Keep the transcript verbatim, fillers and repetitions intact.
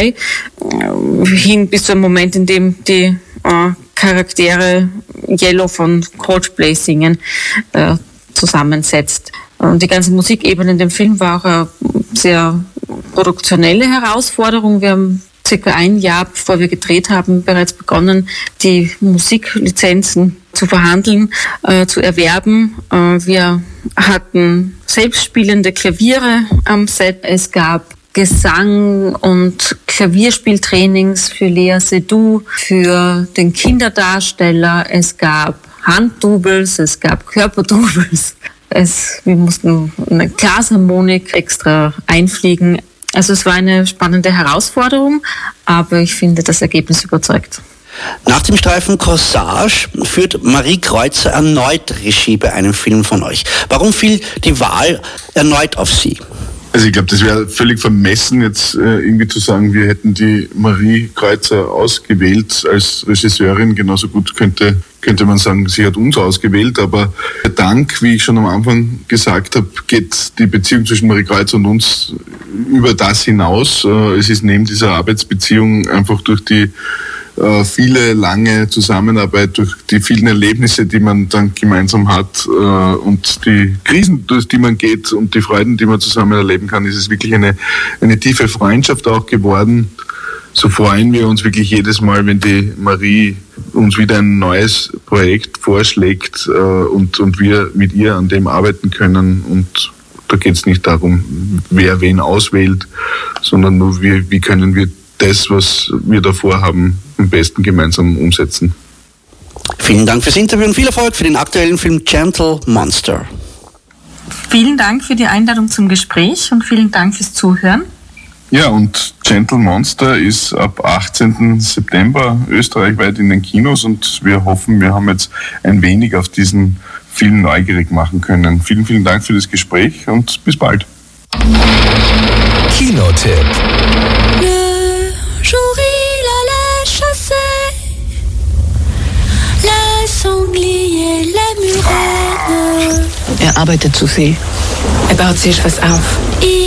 zwei äh, hin bis zum Moment, in dem die äh, Charaktere Yellow von Coldplay singen, äh, zusammensetzt. Und die ganze Musikebene in dem Film war auch eine sehr produktionelle Herausforderung. Wir haben circa ein Jahr, bevor wir gedreht haben, bereits begonnen, die Musiklizenzen zu verhandeln, äh, zu erwerben. Äh, wir hatten selbstspielende Klaviere am Set. Es gab Gesang- und Klavierspieltrainings für Lea Seydoux, für den Kinderdarsteller. Es gab Handdoubles, es gab Körperdoubles. Es, wir mussten eine Glasharmonik extra einfliegen. Also es war eine spannende Herausforderung, aber ich finde, das Ergebnis überzeugt. Nach dem Streifen Corsage führt Marie Kreuzer erneut Regie bei einem Film von euch. Warum fiel die Wahl erneut auf Sie? Also ich glaube, das wäre völlig vermessen, jetzt äh, irgendwie zu sagen, wir hätten die Marie Kreuzer ausgewählt als Regisseurin. Genauso gut könnte, könnte man sagen, sie hat uns ausgewählt. Aber der Dank, wie ich schon am Anfang gesagt habe, geht die Beziehung zwischen Marie Kreuzer und uns über das hinaus. Äh, es ist neben dieser Arbeitsbeziehung einfach durch die äh, viele lange Zusammenarbeit, durch die vielen Erlebnisse, die man dann gemeinsam hat äh, und die Krisen, durch die man geht und die Freuden, die man zusammen erleben kann, ist es wirklich eine, eine tiefe Freundschaft auch geworden. So freuen wir uns wirklich jedes Mal, wenn die Marie uns wieder ein neues Projekt vorschlägt äh, und, und wir mit ihr an dem arbeiten können. Und da geht es nicht darum, wer wen auswählt, sondern nur, wie, wie können wir das, was wir davor haben, am besten gemeinsam umsetzen. Vielen Dank fürs Interview und viel Erfolg für den aktuellen Film Gentle Monster. Vielen Dank für die Einladung zum Gespräch und vielen Dank fürs Zuhören. Ja, und Gentle Monster ist ab achtzehnten September österreichweit in den Kinos und wir hoffen, wir haben jetzt ein wenig auf diesen Film neugierig machen können. Vielen, vielen Dank für das Gespräch und bis bald. Kinotipp. Er arbeitet zu viel. Er baut sich was auf.